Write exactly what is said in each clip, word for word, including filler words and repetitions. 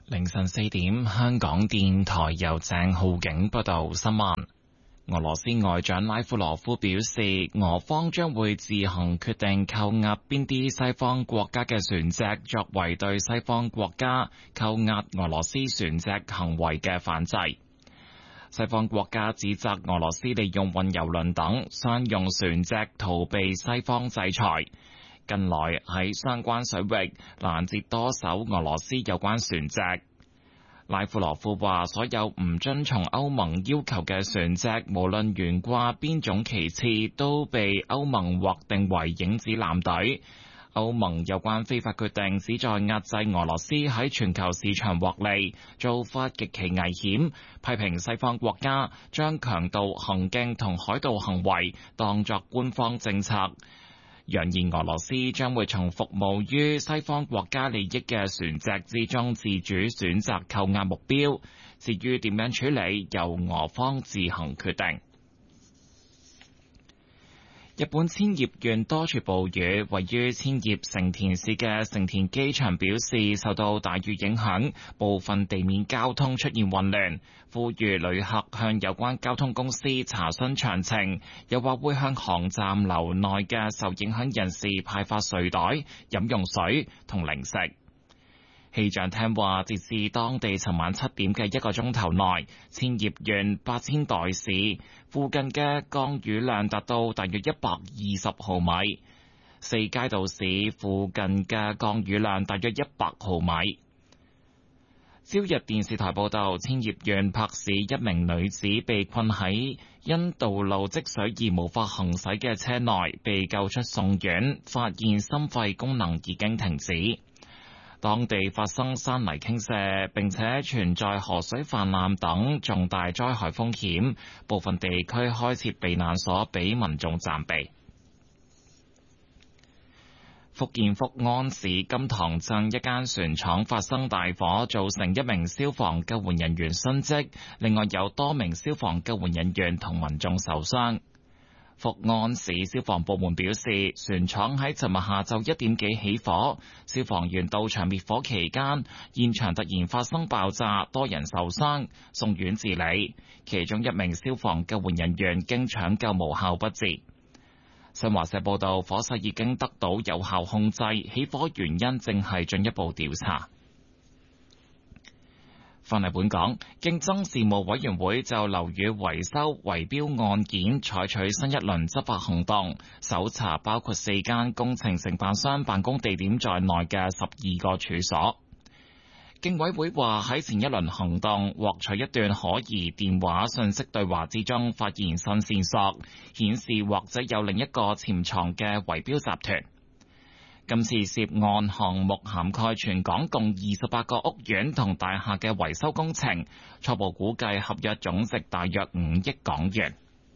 凌晨四點，香港電台由鄭浩景報道新聞。俄羅斯外長拉夫羅夫表示，俄方將會自行決定扣押邊啲西方國家嘅船隻，作為對西方國家扣押俄羅斯船隻行為嘅反制。西方國家指責俄羅斯利用運油輪等商用船隻逃避西方制裁。近來喺相關水域攔截多艘俄羅斯有關船隻。拉夫羅夫話：所有唔遵從歐盟要求嘅船隻，無論懸掛邊種旗幟，都被歐盟劃定為影子艦隊。歐盟有關非法決定旨在壓制俄羅斯喺全球市場獲利，做法極其危險，批評西方國家將強盜行徑同海盜行為當作官方政策。揚言俄羅斯將會從服務於西方國家利益嘅船隻之中自主選擇扣押目標，至於點樣處理，由俄方自行決定。日本千葉縣多處暴雨，位於千葉成田市嘅成田機場表示受到大雨影響，部分地面交通出現混亂，呼籲旅客向有關交通公司查詢詳情，又話會向航站樓內嘅受影響人士派發睡袋、飲用水同零食。氣象廳話，截至當地尋晚七點嘅一個鐘頭內，千葉縣八千代市附近嘅降雨量達到大約一百二十毫米，四階道市附近嘅降雨量大約一百毫米。朝日電視台報道，千葉縣柏市一名女子被困喺因道路積水而無法行駛嘅車內，被救出送院，發現心肺功能已經停止。當地發生山泥傾瀉，並且存在河水泛濫等重大災害風險，部分地區開設避難所俾民眾暫避。福建福安市金塘鎮一間船廠發生大火，造成一名消防救援人員殉職，另外有多名消防救援人員同民眾受傷。福安市消防部門表示，船廠喺尋日下晝一點幾起火，消防員到場滅火期間，現場突然發生爆炸，多人受傷，送院治理。其中一名消防救援人員經搶救無效不治。新華社報道，火勢已經得到有效控制，起火原因正係進一步調查。翻嚟本港，競爭事務委員會就樓宇維修圍標案件採取新一輪執法行動，搜查包括四間工程承辦商辦公地點在內嘅十二個處所。競委會話喺前一輪行動獲取一段可疑電話訊息對話之中，發現新線索，顯示或者有另一個潛藏嘅圍標集團。今次涉案項目涵蓋全港共二十八個屋苑同大廈嘅維修工程，初步估計合約總值大約五億港元。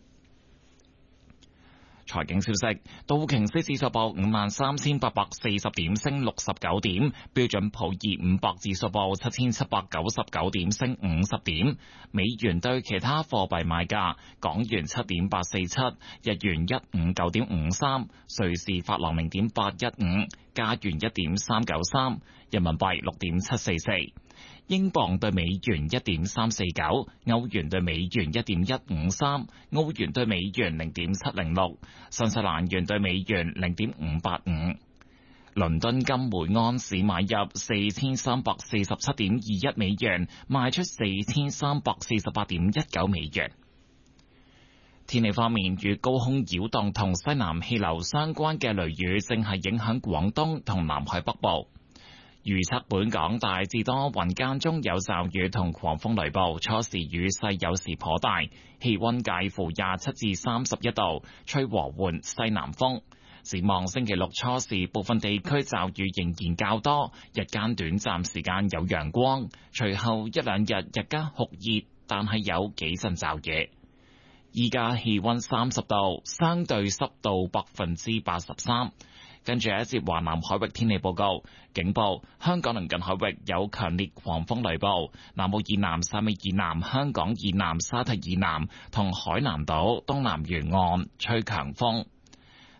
財經消息，道瓊斯指數報五萬三千八百四十點，升六十九點；標準普爾五百指數報七千七百九十九點，升五十點。美元對其他貨幣賣價：港元七點八四七，日元一五九點五三，瑞士法郎零點八一五，加元一點三九三，人民幣六點七四四。英鎊對美元一點三四九，歐元對美元一點一五三，澳元對美元零點七零六，新西蘭元對美元零點五八五。倫敦金每安士買入四千三百四十七點二一美元，賣出四千三百四十八點一九美元。天氣方面，與高空擾動同西南氣流相關嘅雷雨正係影響廣東同南海北部。預測本港大致多雲間中有驟雨同狂風雷暴，初時雨勢有時頗大，氣溫介乎廿七至三十一度，吹和緩西南風。展望星期六初時，部分地區驟雨仍然較多，日間短暫時間有陽光，隨後一兩日日間酷熱，但係有幾陣驟雨。依家氣溫三十度，相對濕度百分之八十三。跟住一節華南海域天氣報告，警報：香港鄰近海域有強烈狂風雷暴，南澳以南、汕尾以南、香港以南、沙堤以南同海南島東南沿岸吹強風。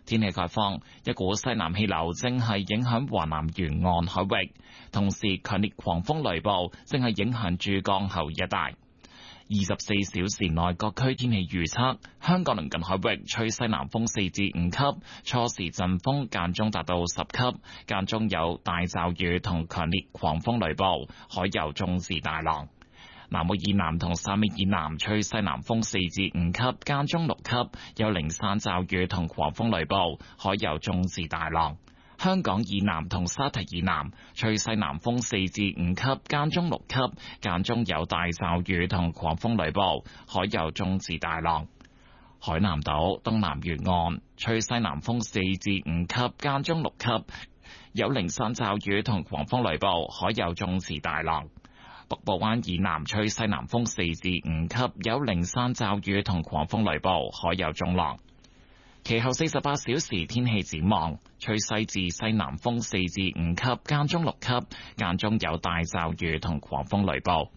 天氣概況，一股西南氣流正係影響華南沿岸海域，同時強烈狂風雷暴正係影響珠江口一帶。二十四小時內各區天氣預測：香港鄰近海域吹西南風四至五級，初時陣風間中達到十級，間中有大驟雨同強烈狂風雷暴，海有中至大浪。南澳以南同汕尾以南吹西南風四至五級，間中六級，有零散驟雨同狂風雷暴，海有中至大浪。香港以南同沙堤以南吹西南風四至五級，間中六級，間中有大驟雨同狂風雷暴，海有中至大浪。海南島東南沿岸吹西南風四至五級，間中六級，有零散驟雨同狂風雷暴，海有中至大浪。北部灣以南吹西南風四至五級，有零散驟雨同狂風雷暴，海有中浪。其後四十八小時天氣展望，吹西至西南風四至五級，間中六級，間中有大驟雨同狂風雷暴。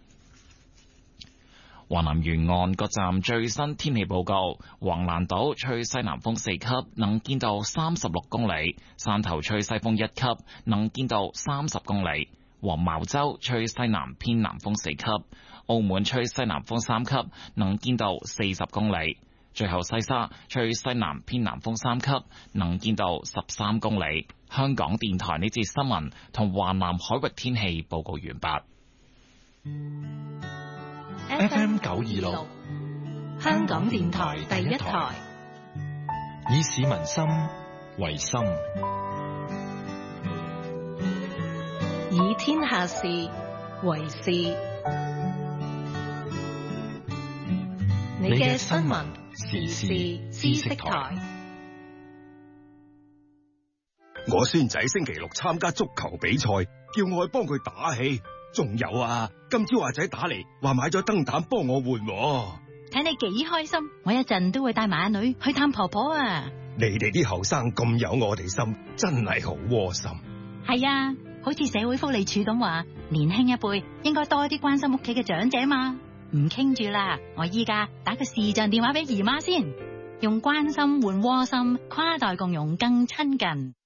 華南沿岸各站最新天氣報告：橫瀾島吹西南風四級，能見度三十六公里；汕頭吹西風一級，能見度三十公里；黃茅洲吹西南偏南風四級；澳門吹西南風三級，能見度四十公里。最後西沙吹西南偏南風三級，能見度十三公里。香港電台呢節新聞同華南海域天氣報告完畢。 F M 九二六，香港電台第一台，以市民心為心，以天下事為事。你嘅新聞時事知識台。 我孫仔星期六參加足球比賽，叫我去幫佢打氣。仲有啊，今朝阿仔打嚟話買咗燈膽幫我換。 睇你幾開心，我一陣都會帶埋阿女去探婆婆啊。 你哋啲後生咁有我哋心，真係好窩心。 係啊，好似社會福利署咁話，年輕一輩應該多啲關心屋企嘅長者嘛。唔傾住啦，我依家打個視像電話俾姨媽先，用關心換窩心，跨代共融更親近。